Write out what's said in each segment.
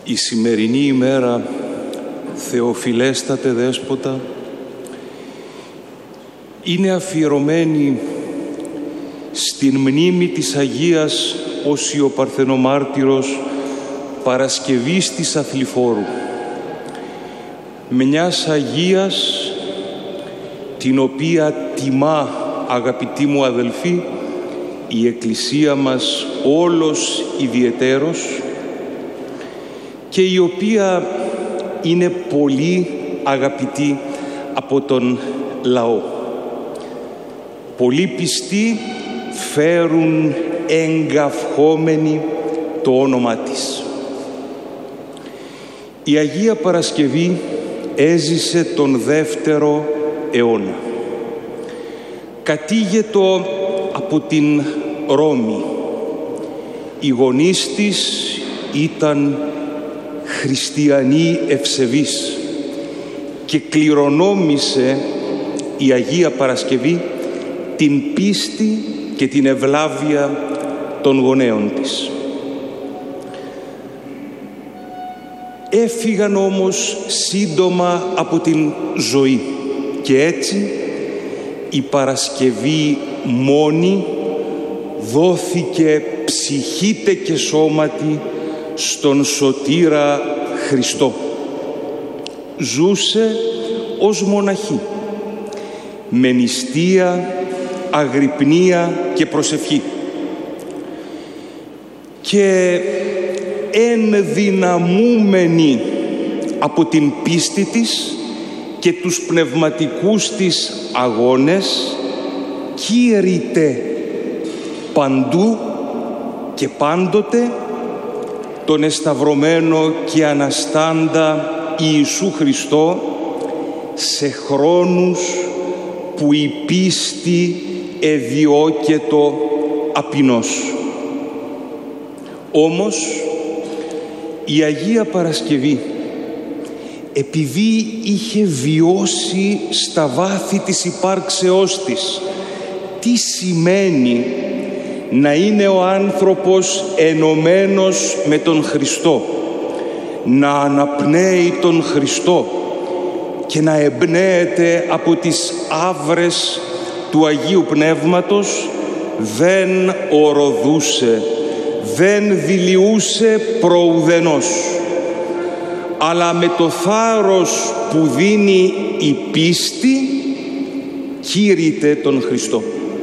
Η σημερινή ημέρα, Θεοφιλέστατε Δέσποτα, είναι αφιερωμένη στην μνήμη της Αγίας Όσιο Παρθενομάρτυρος Παρασκευής της Αθληφόρου, μιας Αγίας την οποία τιμά, αγαπητοί μου αδελφοί, η Εκκλησία μας όλος ιδιαιτέρως και η οποία είναι πολύ αγαπητή από τον λαό. Πολλοί πιστοί φέρουν εγκαυχόμενοι το όνομά της. Η Αγία Παρασκευή έζησε τον 2ο αιώνα. Κατήγετο από την Ρώμη. Οι γονείς της ήταν χριστιανοί ευσεβείς και κληρονόμησε η Αγία Παρασκευή την πίστη και την ευλάβεια των γονέων της. Έφυγαν όμως σύντομα από την ζωή και έτσι η Παρασκευή μόνη δόθηκε ψυχήτε και σώματι στον Σωτήρα Χριστό. Ζούσε ως μοναχή, με νηστεία, αγρυπνία και προσευχή. Και ενδυναμούμενη από την πίστη της και τους πνευματικούς της αγώνες, κήρυτε παντού και πάντοτε τον εσταυρωμένο και αναστάντα Ιησού Χριστό σε χρόνους που η πίστη εδιώκετο απεινώς. Όμως η Αγία Παρασκευή, επειδή είχε βιώσει στα βάθη της υπάρξεώς της τι σημαίνει να είναι ο άνθρωπος ενωμένος με τον Χριστό, να αναπνέει τον Χριστό και να εμπνέεται από τις άβρες του Αγίου Πνεύματος, δεν οροδούσε, δεν δηλιούσε προουδενός, αλλά με το θάρρος που δίνει η πίστη κήρυτε τον Χριστό.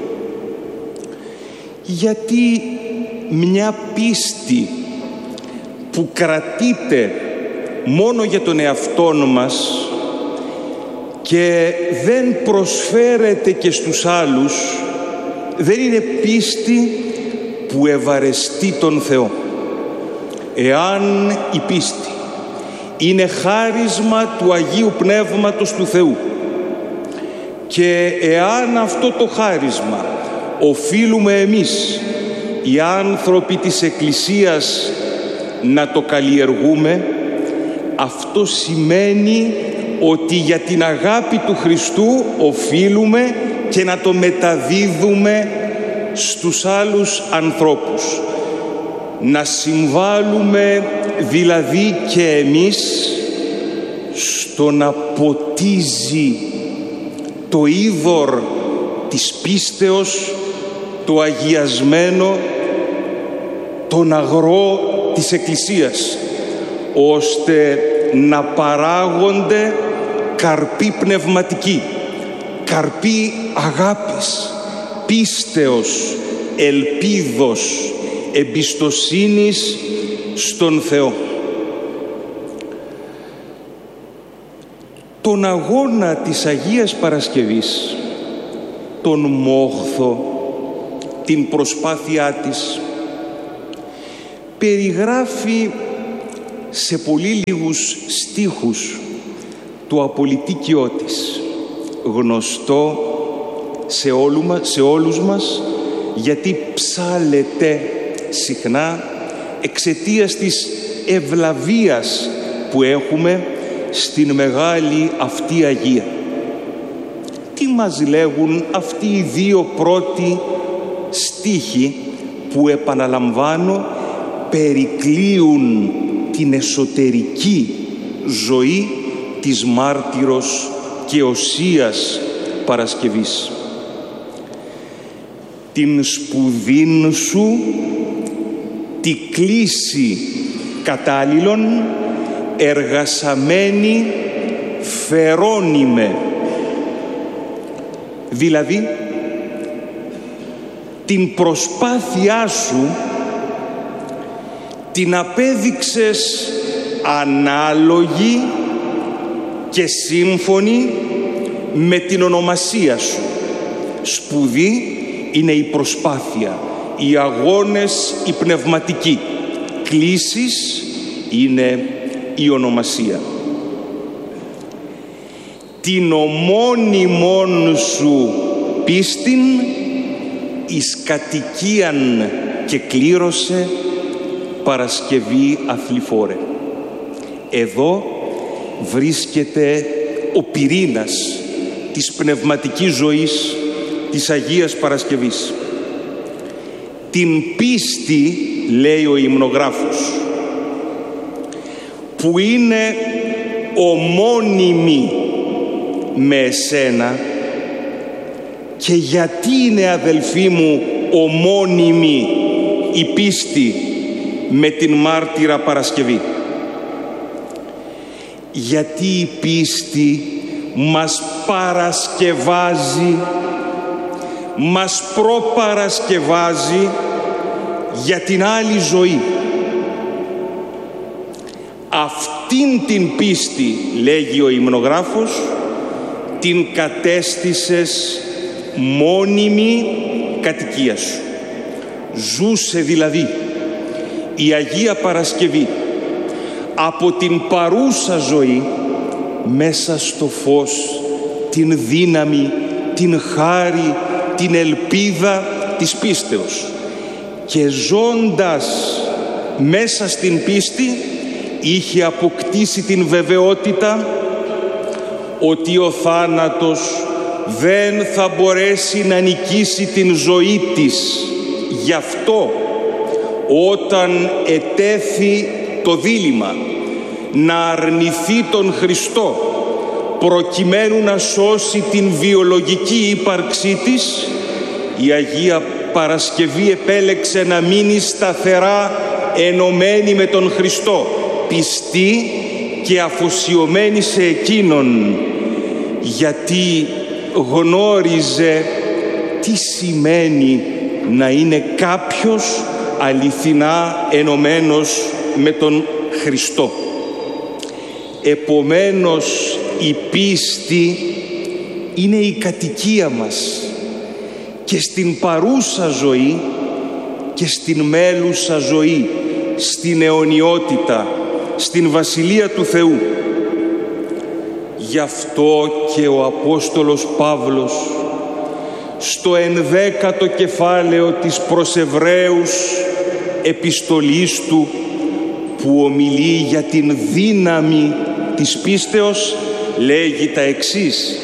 Γιατί μια πίστη που κρατείται μόνο για τον εαυτόν μας και δεν προσφέρεται και στους άλλους, δεν είναι πίστη που ευαρεστεί τον Θεό. Εάν η πίστη είναι χάρισμα του Αγίου Πνεύματος του Θεού και εάν αυτό το χάρισμα οφείλουμε εμείς, οι άνθρωποι της Εκκλησίας, να το καλλιεργούμε, αυτό σημαίνει ότι για την αγάπη του Χριστού οφείλουμε και να το μεταδίδουμε στους άλλους ανθρώπους. Να συμβάλλουμε δηλαδή και εμείς στο να ποτίζει το είδωρ της πίστεως, το αγιασμένο, τον αγρό της Εκκλησίας, ώστε να παράγονται καρποί πνευματικοί, καρποί αγάπης, πίστεως, ελπίδος, εμπιστοσύνης στον Θεό. Τον αγώνα της Αγίας Παρασκευής, τον μόχθο, την προσπάθειά της, περιγράφει σε πολύ λίγους στίχους το απολυτίκιό της, γνωστό σε όλους μας, γιατί ψάλεται συχνά εξαιτίας της ευλαβίας που έχουμε στην μεγάλη αυτή Αγία. Τι μας λέγουν αυτοί οι δύο πρώτοι στίχοι που, επαναλαμβάνω, περικλείουν την εσωτερική ζωή της μάρτυρος και οσίας Παρασκευής. Την σπουδήν σου τη κλίση κατάλληλον εργασαμένη φερόνιμε, δηλαδή την προσπάθειά σου την απέδειξες ανάλογη και σύμφωνη με την ονομασία σου. Σπουδή είναι η προσπάθεια, οι αγώνες οι πνευματικοί. Κλίσεις είναι η ονομασία. Την ομώνυμον σου πίστην εις κατοικίαν και κλήρωσε Παρασκευή αθληφόρε. Εδώ βρίσκεται ο πυρήνας της πνευματικής ζωής της Αγίας Παρασκευής. Την πίστη, λέει ο υμνογράφος, που είναι ομώνυμη με εσένα. Και γιατί είναι, αδελφοί μου, ομώνυμη η πίστη με την μάρτυρα Παρασκευή? Γιατί η πίστη μας παρασκευάζει, μας προπαρασκευάζει για την άλλη ζωή. Αυτήν την πίστη, λέγει ο υμνογράφος, την κατέστησες μόνιμη κατοικία σου. Ζούσε δηλαδή η Αγία Παρασκευή από την παρούσα ζωή μέσα στο φως, την δύναμη, την χάρη, την ελπίδα της πίστεως. Και ζώντας μέσα στην πίστη είχε αποκτήσει την βεβαιότητα ότι ο θάνατος δεν θα μπορέσει να νικήσει την ζωή της. Γι' αυτό όταν ετέθη το δίλημμα να αρνηθεί τον Χριστό προκειμένου να σώσει την βιολογική ύπαρξή της, η Αγία Παρασκευή επέλεξε να μείνει σταθερά ενωμένη με τον Χριστό, πιστή και αφοσιωμένη σε Εκείνον, γιατί γνώριζε τι σημαίνει να είναι κάποιος αληθινά ενωμένος με τον Χριστό. Επομένως η πίστη είναι η κατοικία μας και στην παρούσα ζωή και στην μέλουσα ζωή, στην αιωνιότητα, στην Βασιλεία του Θεού. Γι' αυτό και ο Απόστολος Παύλος στο 11ο κεφάλαιο της προς Εβραίους επιστολής του, που ομιλεί για την δύναμη της πίστεως, λέγει τα εξής: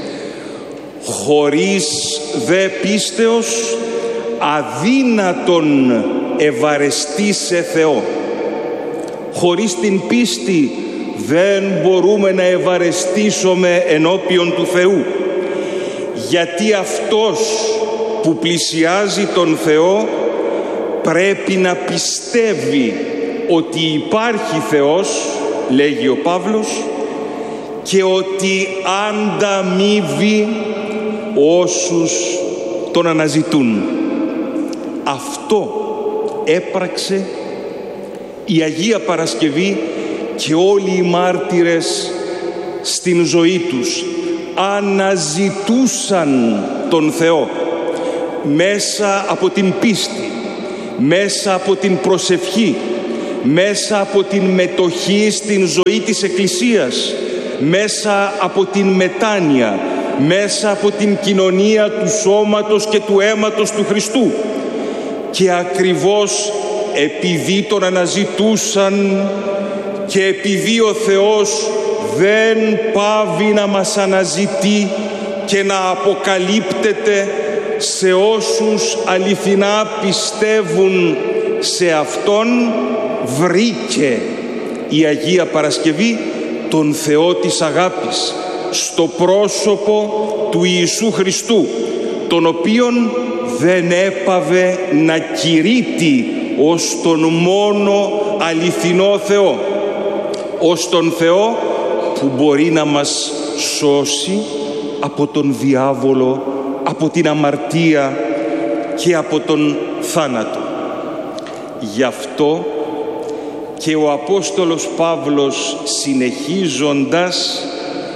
χωρίς δε πίστεως αδύνατον ευαρεστεί σε Θεό. Χωρίς την πίστη δεν μπορούμε να ευαρεστήσουμε ενώπιον του Θεού, γιατί αυτός που πλησιάζει τον Θεό πρέπει να πιστεύει ότι υπάρχει Θεός, λέγει ο Παύλος, και ότι ανταμείβει όσους τον αναζητούν. Αυτό έπραξε η Αγία Παρασκευή και όλοι οι μάρτυρες στην ζωή τους. Αναζητούσαν τον Θεό μέσα από την πίστη, μέσα από την προσευχή, μέσα από την μετοχή στην ζωή της Εκκλησίας, μέσα από την μετάνοια, μέσα από την κοινωνία του σώματος και του αίματος του Χριστού. Και ακριβώς επειδή τον αναζητούσαν και επειδή ο Θεός δεν πάβει να μας αναζητεί και να αποκαλύπτεται σε όσους αληθινά πιστεύουν σε Αυτόν, βρήκε η Αγία Παρασκευή τον Θεό της αγάπης στο πρόσωπο του Ιησού Χριστού, τον οποίον δεν έπαβε να κηρύττει ως τον μόνο αληθινό Θεό, ως τον Θεό που μπορεί να μας σώσει από τον διάβολο, από την αμαρτία και από τον θάνατο. Γι' αυτό και ο Απόστολος Παύλος, συνεχίζοντας,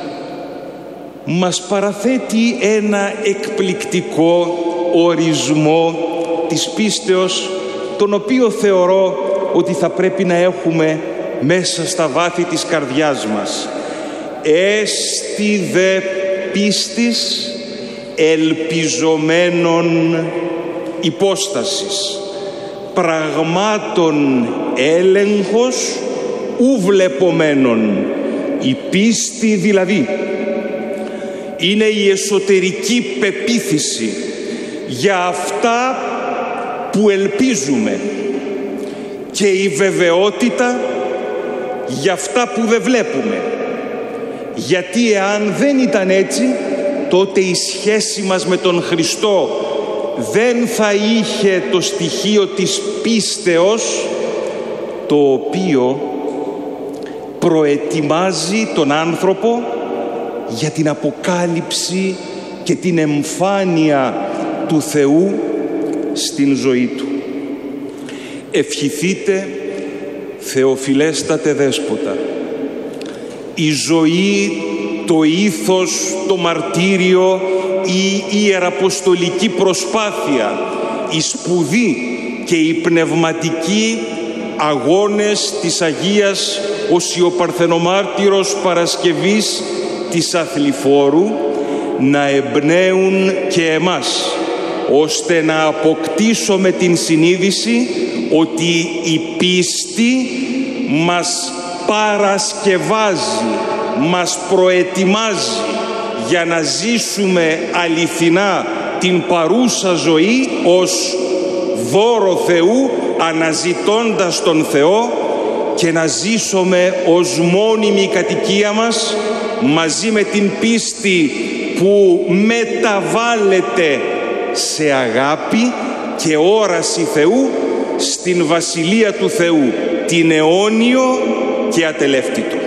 μας παραθέτει ένα εκπληκτικό ορισμό της πίστεως, τον οποίο θεωρώ ότι θα πρέπει να έχουμε μέσα στα βάθη της καρδιάς μας. «Έστι δε πίστης ελπιζομένων υπόστασης, πραγμάτων έλεγχος ου βλεπομένων». Η πίστη δηλαδή είναι η εσωτερική πεποίθηση για αυτά που ελπίζουμε και η βεβαιότητα για αυτά που δεν βλέπουμε. Γιατί εάν δεν ήταν έτσι, τότε η σχέση μας με τον Χριστό δεν θα είχε το στοιχείο της πίστεως, το οποίο προετοιμάζει τον άνθρωπο για την αποκάλυψη και την εμφάνεια του Θεού στην ζωή του. Ευχηθείτε, Θεοφιλέστατε Δέσποτα, η ζωή, το ήθος, το μαρτύριο, η ιεραποστολική προσπάθεια, η σπουδή και οι πνευματικοί αγώνες της Αγίας Οσιοπαρθενομάρτυρος Παρασκευής της Αθληφόρου να εμπνέουν και εμάς, ώστε να αποκτήσουμε την συνείδηση ότι η πίστη μας παρασκευάζει, μας προετοιμάζει για να ζήσουμε αληθινά την παρούσα ζωή ως δώρο Θεού, αναζητώντας τον Θεό, και να ζήσουμε ως μόνιμη κατοικία μας μαζί με την πίστη που μεταβάλλεται σε αγάπη και όραση Θεού στην Βασιλεία του Θεού, την αιώνιο και ατελεύτητο.